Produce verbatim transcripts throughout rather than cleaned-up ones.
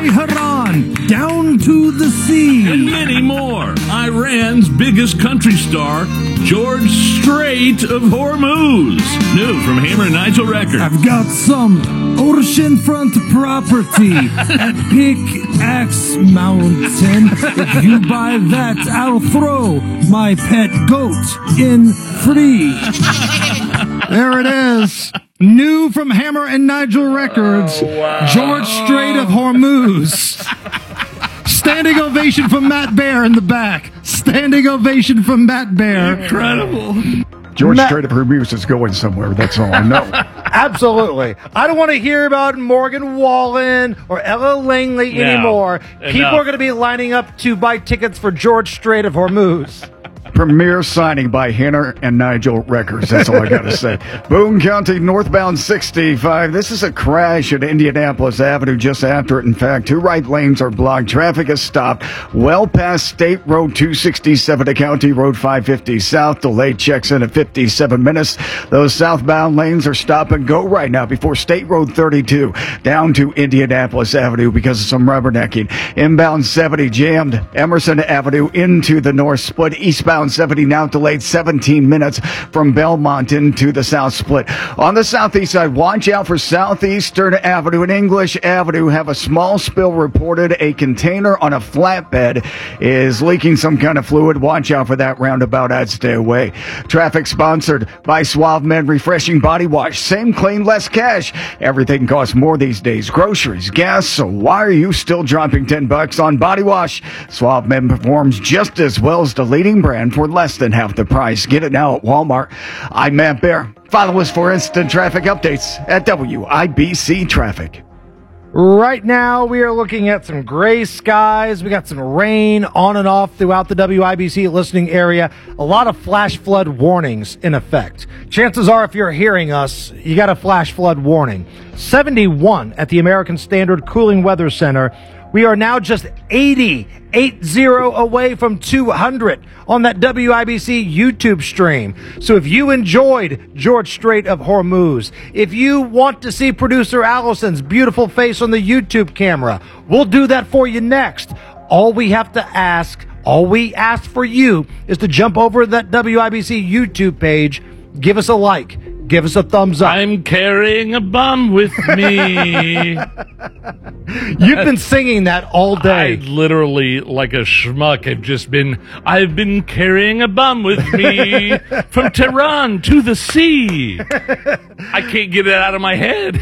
Tehran, down to the sea. And many more. Iran's biggest country star, George Strait of Hormuz. New from Hammer and Nigel Records. I've got some oceanfront property at Pickaxe Mountain. If you buy that, I'll throw my pet goat in free. There it is. New from Hammer and Nigel Records, oh, wow. George Strait of Hormuz. Standing ovation from Matt Bear in the back. Standing ovation from Matt Bear. Incredible. George Matt- Strait of Hormuz is going somewhere, that's all I know. Absolutely. I don't want to hear about Morgan Wallen or Ella Langley No, anymore. enough. People are going to be lining up to buy tickets for George Strait of Hormuz. Premier signing by Hammer and Nigel Records. That's all I got to say. Boone County, northbound sixty-five. This is a crash at Indianapolis Avenue just after it. In fact, two right lanes are blocked. Traffic is stopped well past State Road two sixty-seven to County Road five fifty South. Delay checks in at fifty-seven minutes. Those southbound lanes are stop and go right now before State Road thirty-two down to Indianapolis Avenue because of some rubbernecking. Inbound seventy jammed Emerson Avenue into the north split. Eastbound seventy now delayed seventeen minutes from Belmont into the south split. On the southeast side, watch out for Southeastern Avenue and English Avenue. Have a small spill reported. A container on a flatbed is leaking some kind of fluid. Watch out for that roundabout. I'd stay away. Traffic sponsored by Suave Men Refreshing Body Wash. Same clean, less cash. Everything costs more these days. Groceries, gas. So why are you still dropping ten bucks on body wash? Suave Men performs just as well as the leading brand for less than half the price. Get it now at Walmart. I'm Matt Bear. Follow us for instant traffic updates at W I B C Traffic. Right now, we are looking at some gray skies. We got some rain on and off throughout the W I B C listening area. A lot of flash flood warnings in effect. Chances are, if you're hearing us, you got a flash flood warning. seventy-one at the American Standard Cooling Weather Center. We are now just eighty, eight zero away from two hundred on that W I B C YouTube stream. So if you enjoyed George Strait of Hormuz, if you want to see producer Allison's beautiful face on the YouTube camera, we'll do that for you next. All we have to ask, all we ask for you is to jump over to that W I B C YouTube page, give us a like, give us a thumbs up. I'm carrying a bomb with me. You've been singing that all day. I literally, like a schmuck, have just been, I've been carrying a bomb with me from Tehran to the sea. I can't get it out of my head.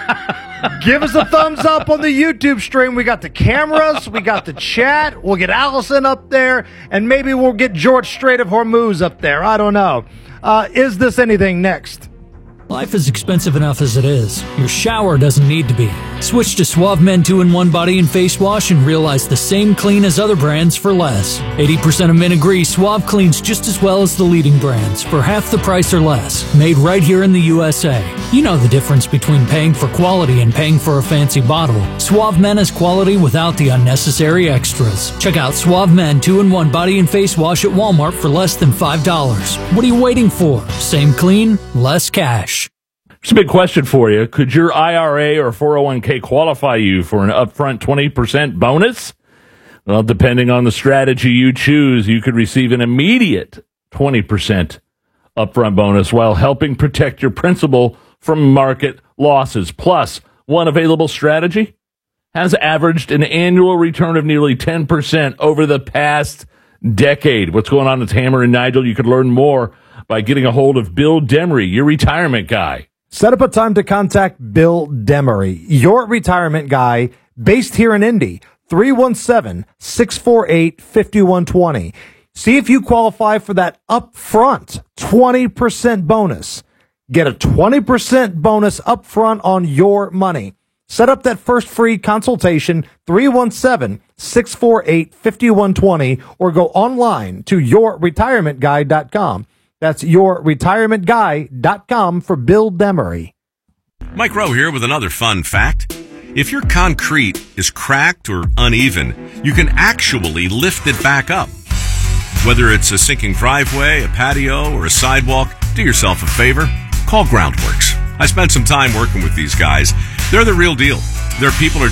Give us a thumbs up on the YouTube stream. We got the cameras. We got the chat. We'll get Allison up there. And maybe we'll get George Strait of Hormuz up there. I don't know. Uh, is this anything next? Life is expensive enough as it is. Your shower doesn't need to be. Switch to Suave Men two in one Body and Face Wash and realize the same clean as other brands for less. eighty percent of men agree Suave cleans just as well as the leading brands for half the price or less. Made right here in the U S A. You know the difference between paying for quality and paying for a fancy bottle. Suave Men is quality without the unnecessary extras. Check out Suave Men two in one Body and Face Wash at Walmart for less than five dollars. What are you waiting for? Same clean, less cash. It's a big question for you. Could your I R A or four oh one k qualify you for an upfront twenty percent bonus? Well, depending on the strategy you choose, you could receive an immediate twenty percent upfront bonus while helping protect your principal from market losses. Plus, one available strategy has averaged an annual return of nearly ten percent over the past decade. What's going on with Hammer and Nigel? You could learn more by getting a hold of Bill Demery, your retirement guy. Set up a time to contact Bill Demery, your retirement guy, based here in Indy, three one seven, six four eight, five one two zero. See if you qualify for that upfront twenty percent bonus. Get a twenty percent bonus upfront on your money. Set up that first free consultation, three one seven, six four eight, five one two zero, or go online to your retirement guy dot com. That's your retirement guy dot com for Bill Demery. Mike Rowe here with another fun fact. If your concrete is cracked or uneven, you can actually lift it back up. Whether it's a sinking driveway, a patio, or a sidewalk, do yourself a favor. Call Groundworks. I spent some time working with these guys. They're the real deal. Their people are